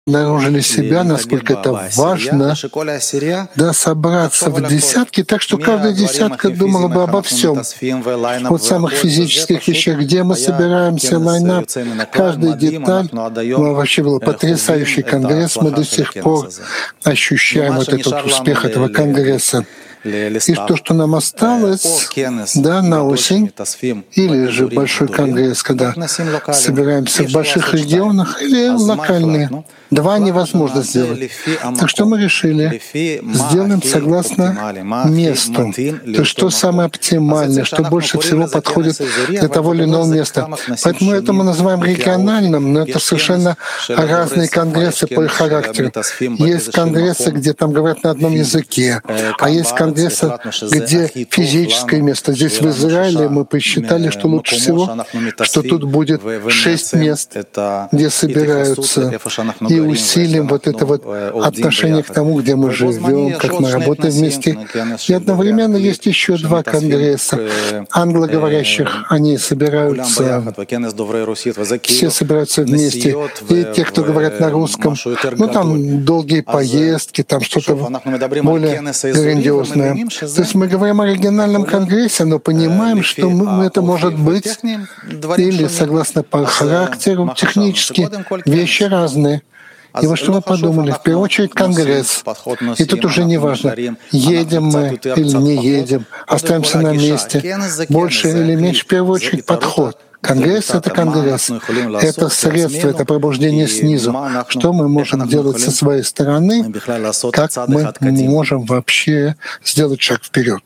обнаружили себя, насколько это важно, да, собраться в десятки, так что каждая десятка думала бы обо всем. Вот самых физических вещах, где мы собираемся, лайнап, каждая деталь. Вообще был потрясающий конгресс, мы до сих пор ощущаем вот этот успех этого конгресса. И то, что нам осталось, да, на осень, или же большой конгресс, когда собираемся в больших регионах, или локальные. Два невозможно сделать. Так что мы решили, сделаем согласно месту. То есть что самое оптимальное, что больше всего подходит для того или иного места. Поэтому это мы называем региональным, но это совершенно разные конгрессы по их характеру. Есть конгрессы, где там говорят на одном языке, а есть конгрессы, где физическое место. Здесь в Израиле мы посчитали, что лучше всего, что тут будет 6 мест, где собираются, и усилим вот это вот отношение к тому, где мы живем, как мы работаем вместе. И одновременно есть еще 2 конгресса англоговорящих. Они собираются, все собираются вместе. И те, кто говорят на русском, ну там долгие поездки, там что-то более грандиозное. То есть мы говорим о региональном конгрессе, но понимаем, что это может быть или согласно по характеру, технически, вещи разные. И вот что мы подумали, в первую очередь конгресс. И тут уже не важно, едем мы или не едем, останемся на месте, больше или меньше, в первую очередь подход. Конгресс — это конгресс. Это средство, это пробуждение снизу. Что мы можем делать со своей стороны, как мы можем вообще сделать шаг вперед.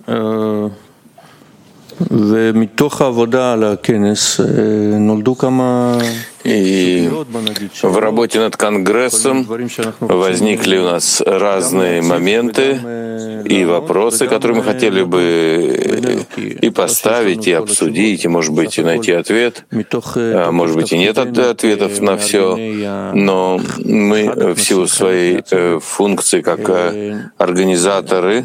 И в работе над Конгрессом возникли у нас разные моменты и вопросы, которые мы хотели бы и поставить, и обсудить, и, может быть, и найти ответ. Может быть, и нет ответов на все, но мы в силу своей функции как организаторы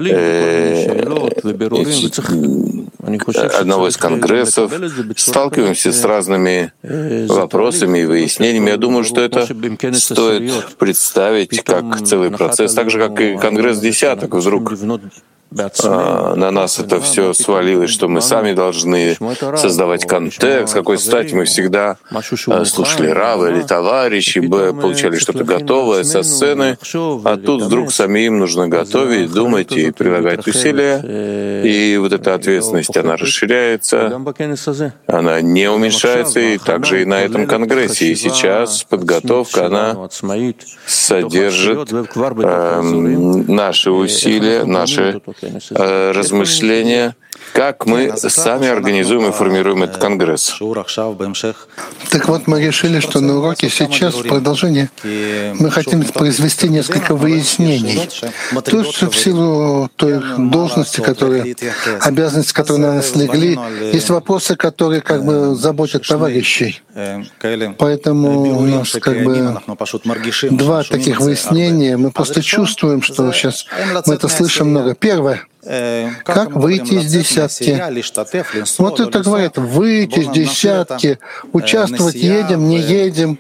одного из конгрессов сталкиваемся с разными вопросами и выяснениями. Я думаю, что это стоит представить как целый процесс, так же, как и Конгресс десяток. Вдруг на нас это все свалилось, что мы сами должны создавать контекст. С какой стати мы всегда слушали Рава или товарищей, получали что-то готовое со сцены, а тут вдруг самим нужно готовить, думать и прилагать усилия. И вот эта ответственность, она расширяется, она не уменьшается, и также и на этом конгрессе. И сейчас подготовка, она содержит наши усилия, наши размышления, как мы сами организуем и формируем этот конгресс. Так вот, мы решили, что на уроке сейчас, в продолжении, мы хотим произвести несколько выяснений. Тут в силу той должности, обязанности, которые на нас легли, есть вопросы, которые как бы заботят товарищей. Поэтому у нас как бы 2 таких выяснения. Мы просто чувствуем, что сейчас мы это слышим много. Первое. Как выйти из десятки? Вот это говорят, выйти из десятки, участвовать, едем, не едем.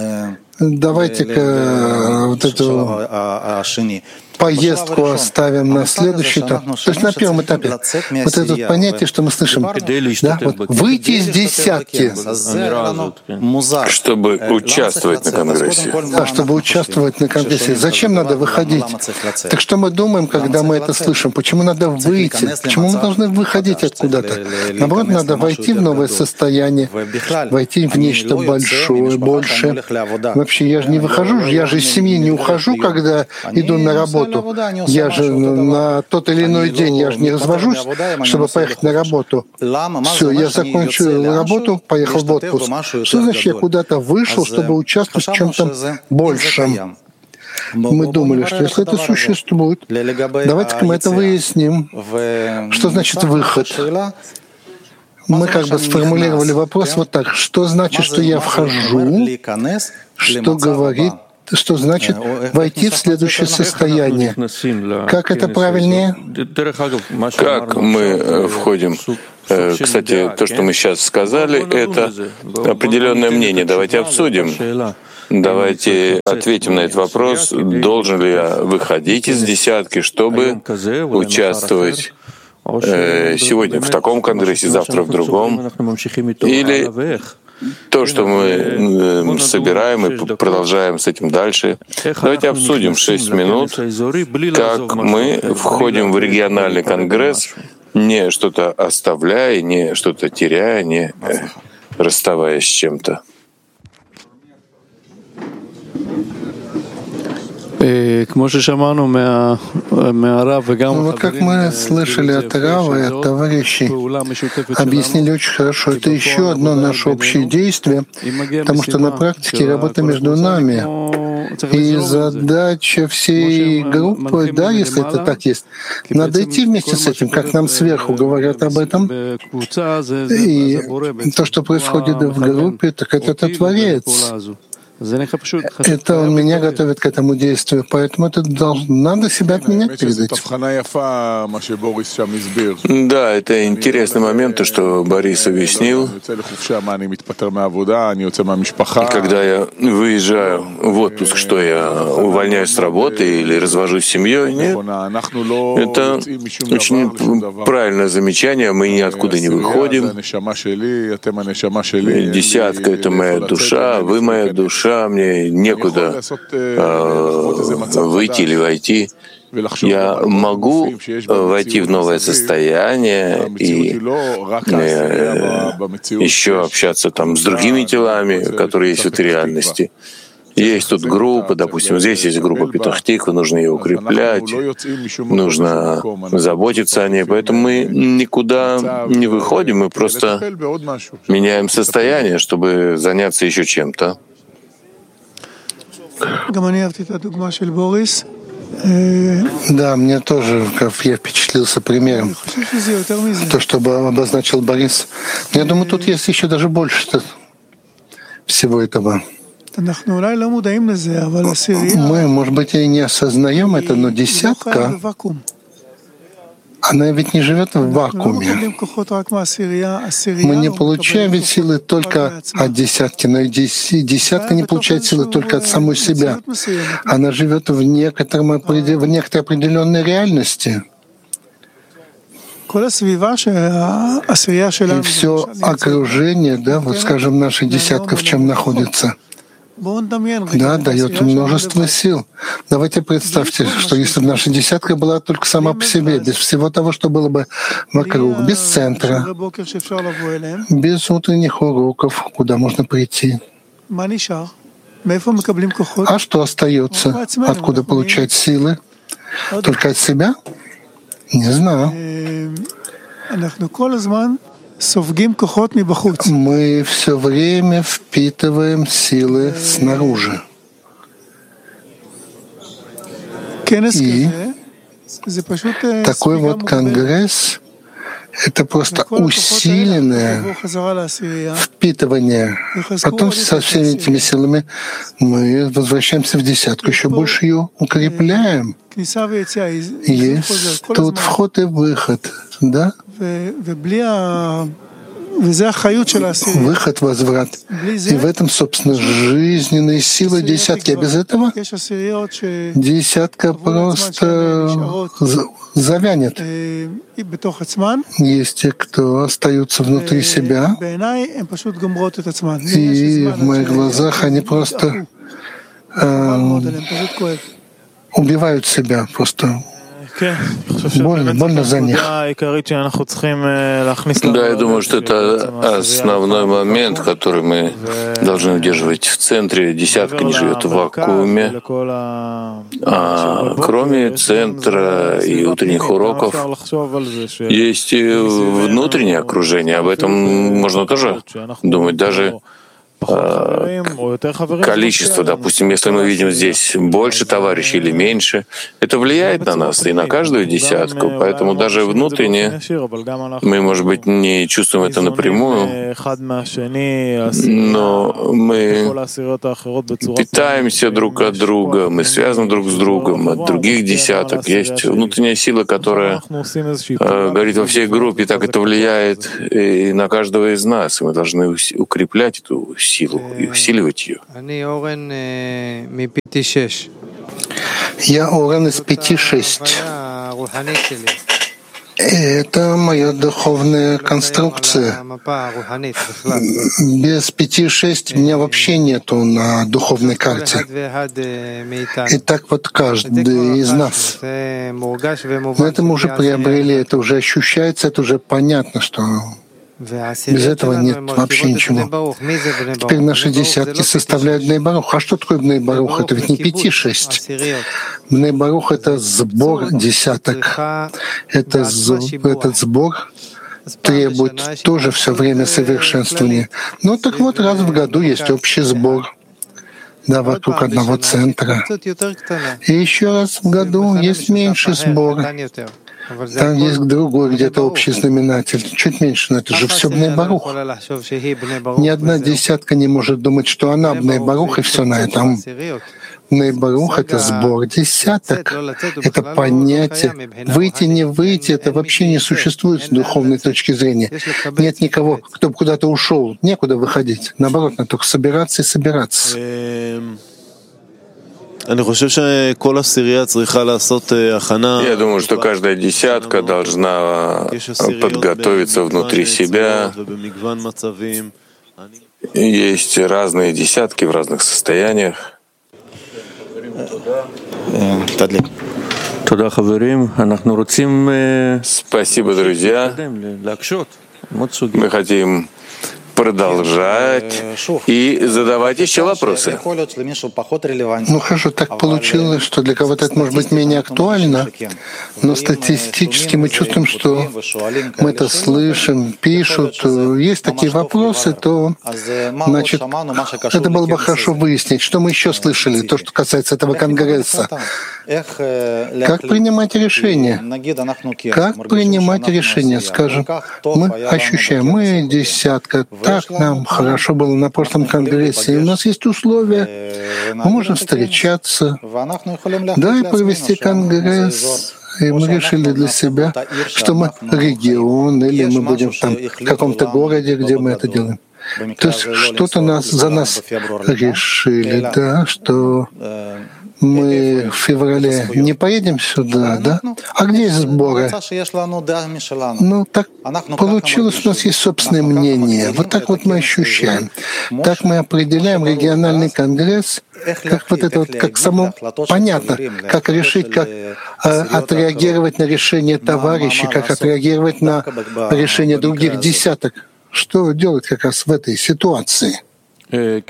Давайте-ка вот эту поездку оставим на следующий этап. То есть на первом этапе вот это понятие, что мы слышим, да, вот, выйти из десятки, чтобы участвовать на конгрессе. Да, чтобы участвовать на конгрессе. Зачем надо выходить? Так что мы думаем, когда мы это слышим? Почему надо выйти? Почему мы должны выходить откуда-то? Наоборот, надо войти в новое состояние, войти в нечто большое, больше. Вообще, я же не выхожу, я же из семьи не ухожу, когда иду на работу. Я же на тот или иной день, я же не развожусь, чтобы поехать на работу. Все, я закончил работу, поехал в отпуск. Что значит, я куда-то вышел, чтобы участвовать в чем-то большем? Мы думали, что если это существует, давайте-ка мы это выясним. Что значит выход? Мы как бы сформулировали вопрос вот так. Что значит, что я вхожу? Что говорит, что значит войти в следующее состояние? Как это правильнее? Как мы входим? Кстати, то, что мы сейчас сказали, это определенное мнение. Давайте обсудим. Давайте ответим на этот вопрос. Должен ли я выходить из десятки, чтобы участвовать сегодня в таком конгрессе, завтра в другом? Или то, что мы собираем и продолжаем с этим дальше? Давайте обсудим 6 минут, как мы входим в региональный конгресс, не что-то оставляя, не что-то теряя, не расставаясь с чем-то. Ну, вот как мы слышали от Рава и от товарищей, объяснили очень хорошо, это еще одно наше общее действие, потому что на практике работа между нами. И задача всей группы, да, если это так есть, надо идти вместе с этим, как нам сверху говорят об этом. И то, что происходит в группе, так это Творец. Это он меня готовит к этому действию, поэтому это надо себя отменять перед этим. Да, это интересный момент, то, что Борис объяснил. Когда я выезжаю в отпуск, что я увольняюсь с работы или развожусь с семьей, нет. Это очень правильное замечание, мы ниоткуда не выходим. Десятка — это моя душа, вы моя душа. Мне некуда выйти или войти. Я могу войти в новое состояние и еще общаться там с другими телами, которые есть в этой реальности. Есть тут группа, допустим, здесь есть группа Петах Тиква, нужно ее укреплять, нужно заботиться о ней. Поэтому мы никуда не выходим, мы просто меняем состояние, чтобы заняться еще чем-то. Да, мне тоже, как я впечатлился примером. То, что обозначил Борис. Я думаю, тут есть еще даже больше всего этого. Мы, может быть, и не осознаем это, но десятка, она ведь не живет в вакууме. Мы не получаем ведь силы только от десятки, но и десятка не получает силы только от самой себя. Она живет в некоторой определенной реальности. И все окружение, да, вот скажем, наша десятка в чем находится. Да, дает множество сил. Давайте представьте, что если бы наша десятка была только сама по себе, без всего того, что было бы вокруг, без центра, без утренних уроков, куда можно прийти. А что остается? Откуда получать силы? Только от себя? Не знаю. Мы все время впитываем силы снаружи. И такой вот конгресс — это просто усиленное впитывание. Потом со всеми этими силами мы возвращаемся в десятку, еще больше ее укрепляем. Есть тут вход и выход, да? Выход, возврат. И в этом, собственно, жизненные силы десятки. А без этого десятка просто завянет. Есть те, кто остаются внутри себя, и в моих глазах они просто убивают себя, просто больно за них. Да, я думаю, что это основной момент, который мы должны удерживать в центре. Десятка не живет в вакууме. А кроме центра и утренних уроков есть и внутреннее окружение. Об этом можно тоже думать. Даже количество, допустим, если мы видим здесь больше товарищей или меньше, это влияет на нас и на каждую десятку. Поэтому даже внутренне мы, может быть, не чувствуем это напрямую, но мы питаемся друг от друга, мы связаны друг с другом от других десяток. Есть внутренняя сила, которая горит во всей группе, и так это влияет и на каждого из нас. И мы должны укреплять эту силу и усиливать ее. Я Орен из 5-6. Это моя духовная конструкция. Без 5-6 меня вообще нету на духовной карте. И так вот каждый из нас. Но это мы уже приобрели, это уже ощущается, это уже понятно, что без этого нет вообще ничего. Теперь наши десятки составляют Бней Барух. А что такое Бней Барух? Это ведь не 5-6. Бней Барух — это сбор десяток. Этот сбор требует тоже все время совершенствования. Ну так вот, раз в году есть общий сбор. Да, вокруг одного центра. И еще раз в году есть меньший сбор. Там есть другой где-то общий знаменатель, чуть меньше, но это же все Бней Барух. Ни одна десятка не может думать, что она Бней Барух, и все на этом. Бней Барух — это сбор десяток, это понятие. Выйти, не выйти — это вообще не существует с духовной точки зрения. Нет никого, кто бы куда-то ушел, некуда выходить. Наоборот, надо только собираться и собираться. Я думаю, что каждая десятка должна подготовиться внутри себя. Есть разные десятки в разных состояниях. Спасибо, друзья. Мы хотим продолжать и задавать еще вопросы. Ну хорошо, так получилось, что для кого-то это может быть менее актуально, но статистически мы чувствуем, что мы это слышим, пишут, есть такие вопросы, то, значит, это было бы хорошо выяснить, что мы еще слышали, то, что касается этого конгресса. Как принимать решения? Как принимать решения? Скажем, мы ощущаем, мы десятка, так нам хорошо было на прошлом конгрессе, и у нас есть условия, мы можем встречаться, да, и провести конгресс. И мы решили для себя, что мы регион, или мы будем там в каком-то городе, где мы это делаем. То есть что-то за нас решили, да, что мы в феврале не поедем сюда, да? А где есть сборы? Ну, так получилось, у нас есть собственное мнение. Вот так вот мы ощущаем. Так мы определяем региональный конгресс, как вот это вот, как само понятно, как решить, как отреагировать на решение товарищей, как отреагировать на решение других десяток. Что делать как раз в этой ситуации? Да, в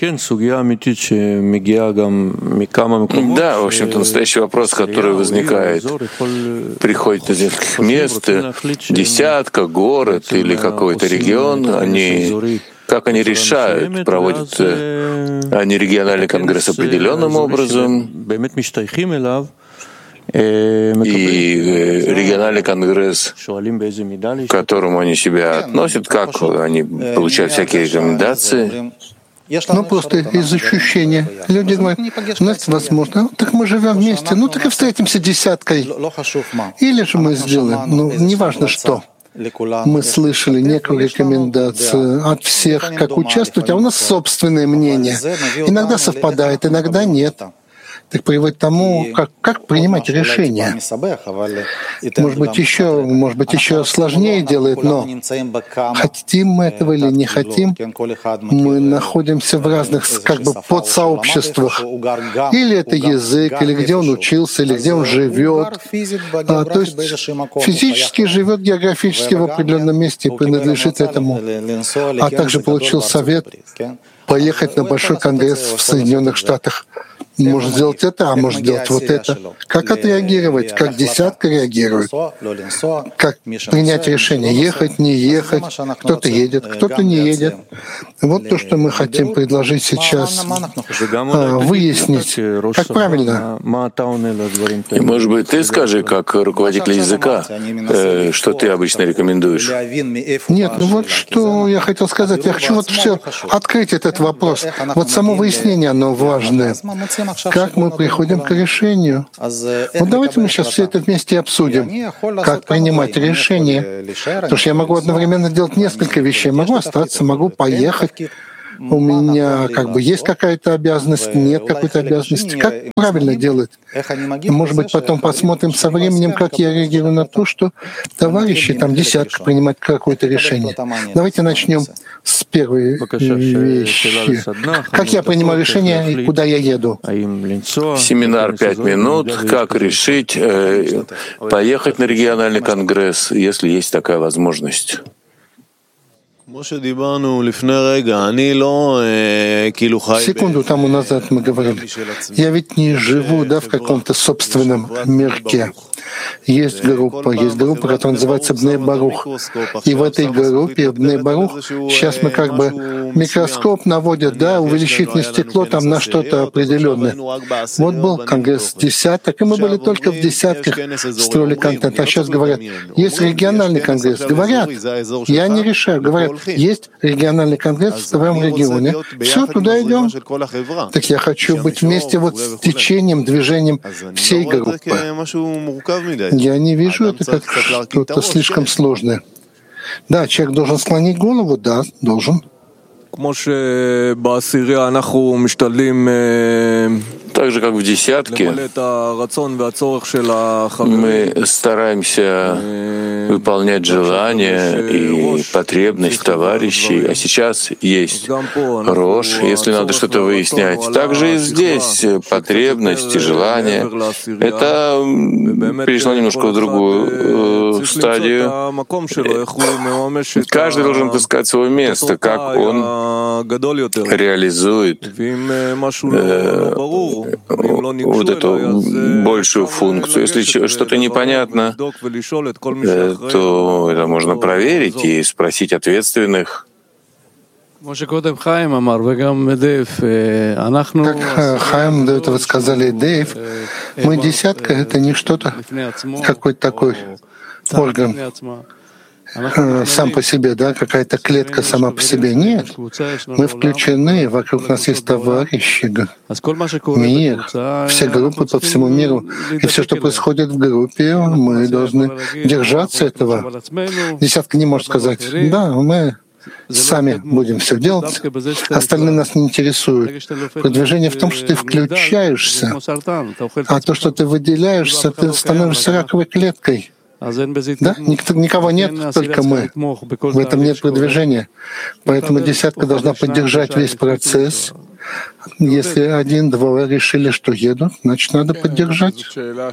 общем-то, настоящий вопрос, который возникает, приходит из нескольких мест, десятка, город или какой-то регион, как они решают, проводят они региональный конгресс определенным образом, и региональный конгресс, к которому они себя относят, как они получают всякие рекомендации. Ну, просто из ощущения. Люди говорят, Настя, возможно, так мы живем вместе, ну так и встретимся десяткой. Или же мы сделаем, ну, неважно что. Мы слышали некую рекомендацию от всех, как участвовать, а у нас собственное мнение. Иногда совпадает, иногда нет. Так приводит к тому, как принимать решения. Может быть, еще сложнее делает, но хотим мы этого или не хотим, мы находимся в разных как бы подсообществах. Или это язык, или где он учился, или где он живет. То есть физически живет географически в определенном месте и принадлежит этому. А также получил совет поехать на большой конгресс в Соединенных Штатах. Может сделать это, а может сделать вот это. Как отреагировать, как десятка реагирует, как принять решение, ехать, не ехать, кто-то едет, кто-то не едет. Вот то, что мы хотим предложить сейчас, выяснить, как правильно. И, может быть, ты скажи, как руководитель языка, что ты обычно рекомендуешь? Нет, ну вот что я хотел сказать. Я хочу вот все открыть этот вопрос. Вот само выяснение, оно важное. Как мы приходим к решению? Вот давайте мы сейчас все это вместе обсудим. Как принимать решение? Потому что я могу одновременно делать несколько вещей. Могу остаться, могу поехать. у меня как бы есть какая-то обязанность, нет какой-то обязанности. Как правильно делать? Может быть, потом посмотрим со временем, как я реагирую на то, что товарищи, там десятка, принимать какое-то решение. Давайте начнем с первой вещи. Как я принимаю решение и куда я еду? Семинар 5 минут. Как решить поехать на региональный конгресс, если есть такая возможность? Секунду тому назад мы говорили, я ведь не живу в каком-то собственном мирке. Есть группа, которая называется Бней Барух. И в этой группе Бней Барух сейчас мы как бы микроскоп наводят, увеличительное стекло там на что-то определенное. Вот был конгресс десяток, и мы были только в десятках, строили контент. А сейчас говорят, есть региональный конгресс. Говорят, я не решаю, говорят, есть региональный конгресс в твоем регионе. Все, туда идем. Так я хочу быть вместе с течением, движением всей группы. Я не вижу это как что-то слишком сложное. Да, человек должен склонить голову, да, должен. Так же, как в десятке, мы стараемся выполнять желания и потребность товарищей, а сейчас есть Рош, если надо что-то выяснять. Также и здесь потребность и желание. Это перешло немножко в другую стадию. Каждый должен искать свое место, как он реализует вот эту большую функцию. Если что-то непонятно, то это можно проверить и спросить ответственных. Как Хаим до этого сказали и Дэйв, мы десятка — это не что-то, какой-то такой орган сам по себе, какая-то клетка сама по себе. Нет, мы включены, вокруг нас есть товарищи, мир, все группы по всему миру. И все, что происходит в группе, мы должны держаться этого. Десятка не может сказать, да, мы сами будем все делать, остальные нас не интересуют. Продвижение в том, что ты включаешься, а то, что ты выделяешься, ты становишься раковой клеткой. Да? Никого нет, только мы. В этом нет продвижения. Поэтому десятка должна поддержать весь процесс. Если один, двое решили, что едут, значит, надо поддержать.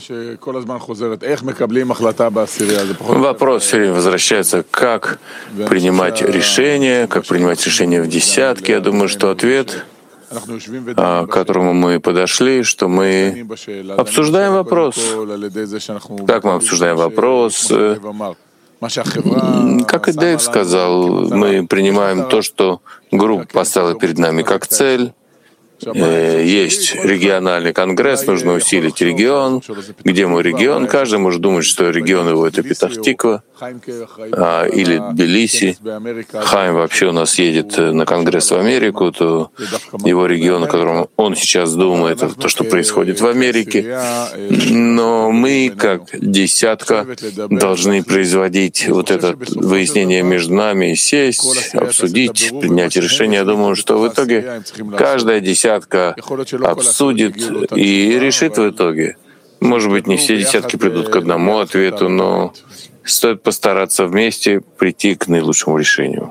Вопрос все время возвращается, как принимать решения, как принимать решения в десятке. Я думаю, что ответ, к которому мы подошли, что мы обсуждаем вопрос. Как мы обсуждаем вопрос? Как и Дэйв сказал, мы принимаем то, что группа поставила перед нами как цель. Есть региональный конгресс, нужно усилить регион. Где мой регион? Каждый может думать, что регион его — это Петах-Тиква или Тбилиси. Хаим вообще у нас едет на конгресс в Америку, то его регион, о котором он сейчас думает, это то, что происходит в Америке. Но мы, как десятка, должны производить вот это выяснение между нами, сесть, обсудить, принять решение. Я думаю, что в итоге каждая десятка обсудит и решит в итоге. Может быть, не все десятки придут к одному ответу, но стоит постараться вместе прийти к наилучшему решению.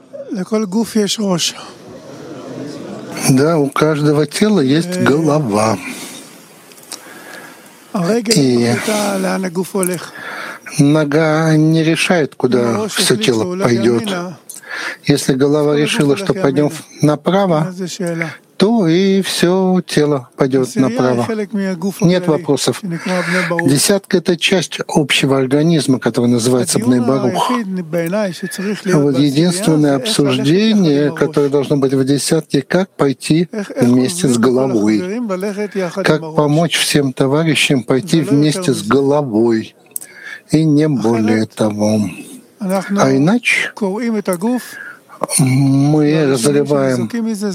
Да, у каждого тела есть голова. И нога не решает, куда все тело пойдет. Если голова решила, что пойдем направо, то и все тело пойдет направо. Нет вопросов. Десятка — это часть общего организма, который называется Бней Барух. Вот единственное обсуждение, которое должно быть в десятке, как пойти вместе с головой, как помочь всем товарищам пойти вместе с головой, и не более того. А иначе мы разрываем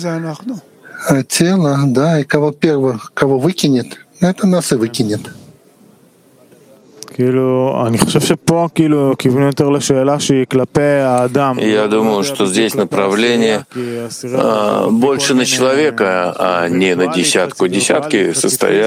тело, и кого выкинет, это нас и выкинет. Я думаю, что здесь направление больше на человека, а не на десятку. Десятки состоят